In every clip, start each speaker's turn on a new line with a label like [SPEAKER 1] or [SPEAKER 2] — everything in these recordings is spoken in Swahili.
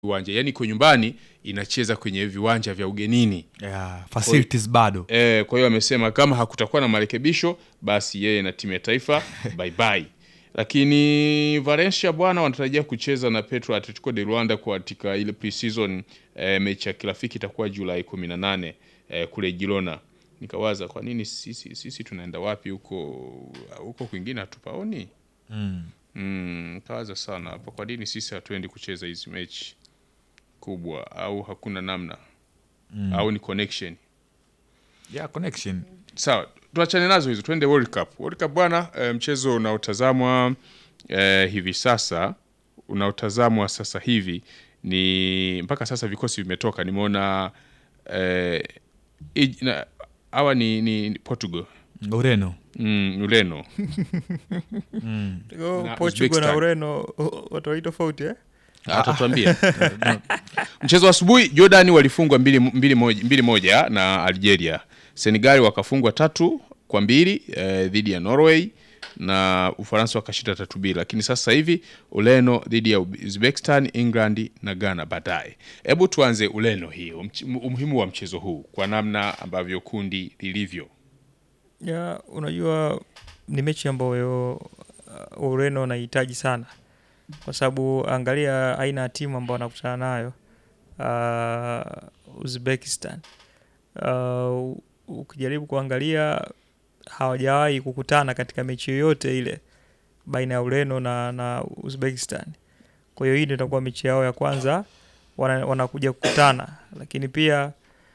[SPEAKER 1] viwanja. Yaani kwa nyumbani inacheza kwenye viwanja vya ugenini.
[SPEAKER 2] Facilities bado.
[SPEAKER 1] Kwa hiyo amesema kama hakutakuwa na marekebisho basi yeye na timu ya taifa bye bye. Lakini Valencia bwana wanatarajia kucheza na Petro Atletico de Luanda katika ile pre-season mechi ya kirafiki itakuwa Julai 18 kule Girona. Nikawaza kwa nini sisi tunaenda wapi huko kwingine hatupaoni? Kawaza sana hapo kwa nini sisi hatuendi kucheza hizi mechi kubwa au hakuna namna? Au ni connection?
[SPEAKER 2] Connection.
[SPEAKER 1] Sawa, tuachane nazo hizo, twende World Cup. World Cup bwana, mchezo unaotazamwa hivi sasa, unaotazamwa sasa hivi ni mpaka sasa vikosi vimetoka. Nimeona hawa ni Portugal,
[SPEAKER 2] Ureno.
[SPEAKER 1] Ureno.
[SPEAKER 3] Portugal na Ureno watu wa tofauti
[SPEAKER 1] Atatuambia. Mchezo wa asubuhi Jordan walifungwa 2-1 na Algeria. Senegal wakafungwa 3-2 dhidi ya Norway na Ufaransa wakashinda 3-2. Lakini sasa hivi Ureno dhidi ya Uzbekistan, England na Ghana baadaye. Hebu tuanze Ureno hiyo. Umuhimu wa mchezo huu kwa namna ambavyo kundi lilivyo.
[SPEAKER 3] Unajua ni mechi ambayo Ureno anahitaji sana. Kwa sababu angalia aina ya timu ambayo wanakutana nayo. Uzbekistan. Ukijaribu kuangalia hawajawahi kukutana katika mechi yoyote ile baina ya Ureno na Uzbekistan. Kwa hiyo hii ndio itakuwa mechi yao ya kwanza wanakuja kukutana. Lakini pia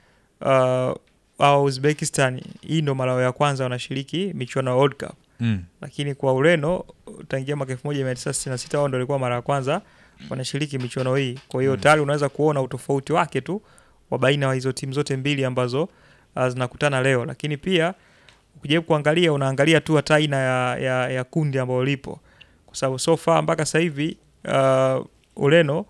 [SPEAKER 3] Uzbekistan hii ndio mara ya kwanza wanashiriki michuano ya World Cup. Lakini kwa Ureno tangia mwaka 1966 wao ndio walikuwa mara ya kwanza wanashiriki michuano hii. Kwa hiyo tayari unaweza kuona utofauti wake tu wa baina ya hizo timu zote mbili ambazo zinakutana leo. Lakini pia ukijaribu kuangalia unaangalia tu hata aina ya kundi ambalo lipo. Kwa sababu so far mpaka sasa hivi Ureno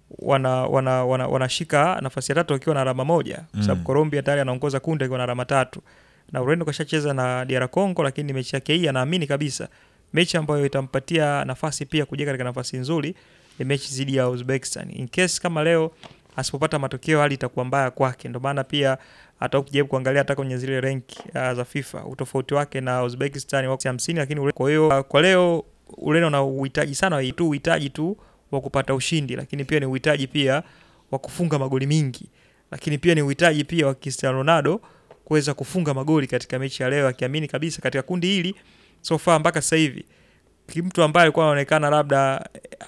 [SPEAKER 3] wanashika nafasi ya 3 wakiwa na alama 1. Kwa sababu Colombia tayari anaongoza kundi akiwa na alama 3. Na Ureno kashacheza na DR Congo, lakini mechi yake hii anaamini kabisa mechi ambayo itampatia nafasi pia kuja katika nafasi nzuri ni mechi dhidi ya Uzbekistan. In case kama leo asipopata matokeo hali itakuwa mbaya kwake. Ndio maana pia hata ukijaribu kuangalia hata kwenye zile rank za FIFA utofauti wake na Uzbekistan wako 50, lakini kwa hiyo kwa leo Ureno na uhitaji sana uhitaji tu wa kupata ushindi, lakini pia ni uhitaji pia wa kufunga magoli mingi, lakini pia ni uhitaji pia wa Cristiano Ronaldo kuweza kufunga magoli katika mechi ya leo, akiamini kabisa katika kundi hili so far mpaka sasa hivi mtu ambaye alikuwa anaonekana labda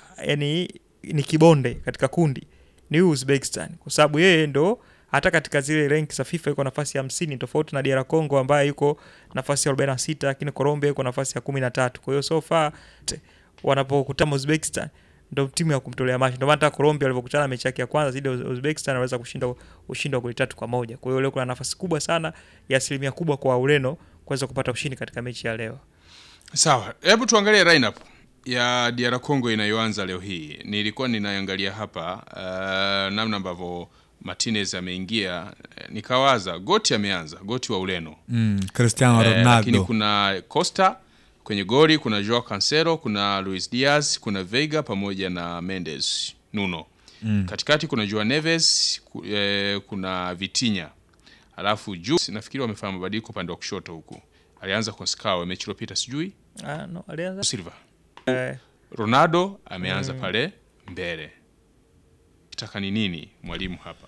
[SPEAKER 3] ni kibonde katika kundi ni Uzbekistan, kwa sababu yeye ndo hata katika zile rank za FIFA yuko nafasi ya 50 tofauti na DR Congo ambaye yuko nafasi ya 46, lakini Colombia yuko nafasi ya 13. Kwa hiyo so far wanapokutana Uzbekistan ndio timu ya kumtolea macho. Ndio maana Colombia walipokutana mechi yake ya kwanza dhidi ya Uzbekistan waliweza kushinda ushindi wa goli 3-1. Kwa hiyo leo kuna nafasi kubwa sana ya asilimia kubwa kwa Ureno kuweza kupata ushindi katika mechi ya leo.
[SPEAKER 1] Sawa, hebu tuangalie lineup ya DR Congo inayoanza leo hii. Nilikuwa ninaangalia hapa namna ambavyo Martinez ameingia, nikawaza Goti ameanza, Goti wa Ureno.
[SPEAKER 2] Cristiano Ronaldo.
[SPEAKER 1] Lakini kuna Costa kwenye goli, kuna Joao Cancelo, kuna Luis Diaz, kuna Veiga pamoja na Mendes Nuno. Katikati kuna Joao Neves, kuna Vitinha. Alafu juu nafikiri wamefanya mabadiliko upande wa kushoto huku. Alianza kwa Skao mechi iliyopita sijui.
[SPEAKER 3] No, alianza
[SPEAKER 1] Silva. Ronaldo ameanza pale mbele. Kitaka ni nini mwalimu hapa?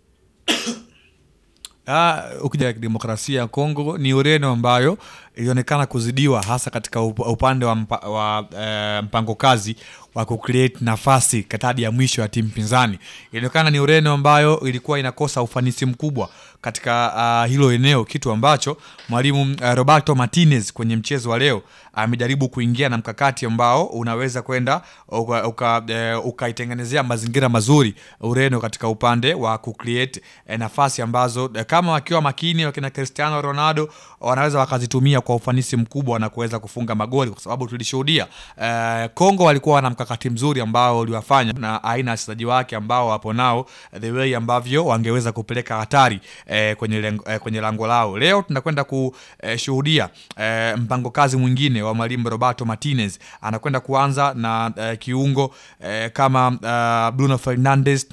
[SPEAKER 2] Ukija demokrasia ya Kongo ni Ureno ambayo ilionekana kuzidiwa hasa katika upande wa mpango kazi wa kucreate nafasi katadi ya mwisho ya timu pinzani. Ilionekana ni Ureno ambayo ilikuwa inakosa ufanisi mkubwa katika hilo eneo, kitu ambacho mwalimu Roberto Martinez kwenye mchezo wa leo amejaribu kuingia na mkakati ambao unaweza kwenda ukaitengenezea mazingira mazuri Ureno katika upande wa kucreate nafasi ambazo kama wakiwa makini wakina Cristiano Ronaldo wanaweza wakazitumia kwa ufanisi mkubwa na kuweza kufunga magoli, kwa sababu tulishuhudia Kongo walikuwa na mkakati mzuri ambao uliwafanya na aina ya wachezaji wake ambao wapo nao the way ambavyo wangeweza kupeleka hatari kwenye lango lao. Leo tunakwenda kushuhudia mpango kazi mwingine wa mwalimu Roberto Martinez. Anakwenda kuanza na kiungo kama Bruno Fernandes